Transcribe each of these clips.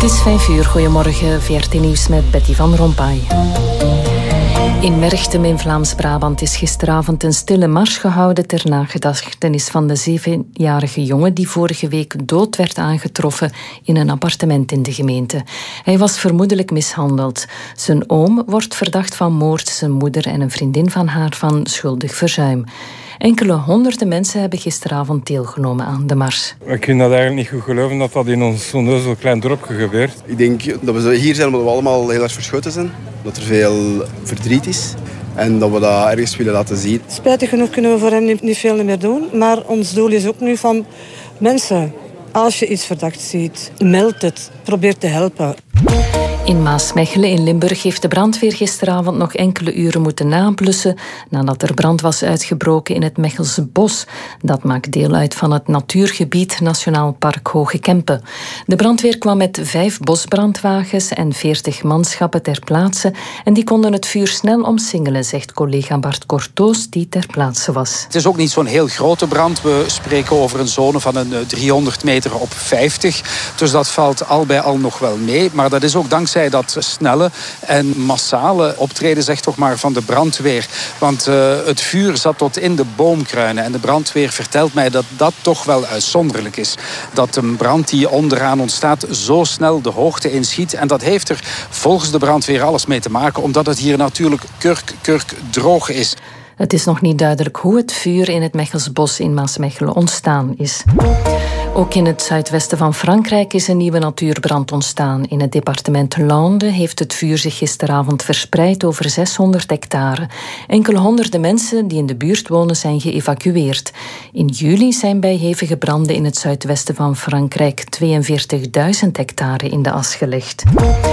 Het is 5:00. Goedemorgen, VRT Nieuws met Betty van Rompuy. In Merchtem in Vlaams-Brabant is gisteravond een stille mars gehouden ter nagedachtenis van de 7-jarige jongen die vorige week dood werd aangetroffen in een appartement in de gemeente. Hij was vermoedelijk mishandeld. Zijn oom wordt verdacht van moord, zijn moeder en een vriendin van haar van schuldig verzuim. Enkele honderden mensen hebben gisteravond deelgenomen aan de mars. Ik vind dat eigenlijk niet goed geloven dat dat in ons zo'n klein dorpje gebeurt. Ik denk dat we hier zijn omdat we allemaal heel erg verschoten zijn. Dat er veel verdriet is. En dat we dat ergens willen laten zien. Spijtig genoeg kunnen we voor hem niet veel meer doen. Maar ons doel is ook nu van mensen, als je iets verdacht ziet, meld het. Probeer te helpen. In Maasmechelen in Limburg heeft de brandweer gisteravond nog enkele uren moeten nablussen nadat er brand was uitgebroken in het Mechelse bos. Dat maakt deel uit van het natuurgebied Nationaal Park Hoge Kempen. De brandweer kwam met 5 bosbrandwagens en 40 manschappen ter plaatse en die konden het vuur snel omsingelen, zegt collega Bart Cortoos die ter plaatse was. Het is ook niet zo'n heel grote brand. We spreken over een zone van een 300 meter op 50. Dus dat valt al bij al nog wel mee. Maar dat is ook dankzij dat snelle en massale optreden, zeg toch maar, van de brandweer. Want het vuur zat tot in de boomkruinen. En de brandweer vertelt mij dat dat toch wel uitzonderlijk is. Dat een brand die onderaan ontstaat zo snel de hoogte inschiet. En dat heeft er volgens de brandweer alles mee te maken, omdat het hier natuurlijk kurk droog is. Het is nog niet duidelijk hoe het vuur in het Mechelsbos in Maasmechelen ontstaan is. Ook in het zuidwesten van Frankrijk is een nieuwe natuurbrand ontstaan. In het departement Landes heeft het vuur zich gisteravond verspreid over 600 hectare. Enkele honderden mensen die in de buurt wonen zijn geëvacueerd. In juli zijn bij hevige branden in het zuidwesten van Frankrijk 42.000 hectare in de as gelegd.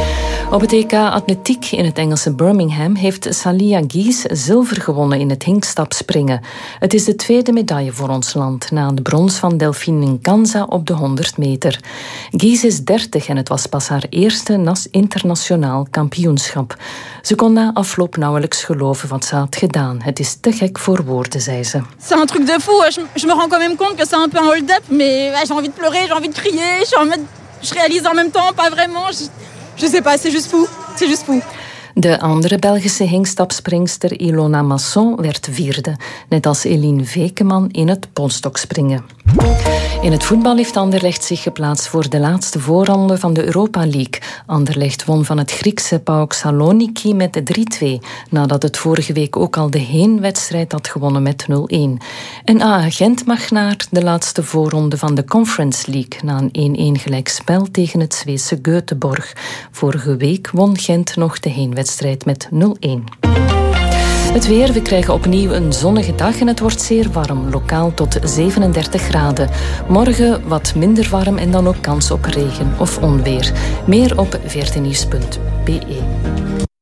Op het EK Atletiek in het Engelse Birmingham heeft Salia Gies zilver gewonnen in het hinkstapspringen. Het is de tweede medaille voor ons land, na de brons van Delphine Nkanza op de 100 meter. Gies is 30 en het was pas haar eerste internationaal kampioenschap. Ze kon na afloop nauwelijks geloven wat ze had gedaan. Het is te gek voor woorden, zei ze. C'est un truc de fou. Je me rends quand même compte que c'est un peu un hold-up, mais j'ai envie de pleurer, j'ai envie de crier, je réalise en même temps, pas vraiment. Je sais pas, c'est juste fou. C'est juste fou. De andere Belgische hinkstapspringster Ilona Masson werd 4e, net als Eline Vekeman in het polstokspringen. In het voetbal heeft Anderlecht zich geplaatst voor de laatste voorronde van de Europa League. Anderlecht won van het Griekse PAOK Saloniki met 3-2, nadat het vorige week ook al de heenwedstrijd had gewonnen met 0-1. En AA Gent mag naar de laatste voorronde van de Conference League na een 1-1 gelijkspel tegen het Zweedse Göteborg. Vorige week won Gent nog de heenwedstrijd met 0-1. Het weer, we krijgen opnieuw een zonnige dag en het wordt zeer warm, lokaal tot 37 graden. Morgen wat minder warm en dan ook kans op regen of onweer. Meer op vrtnieuws.be.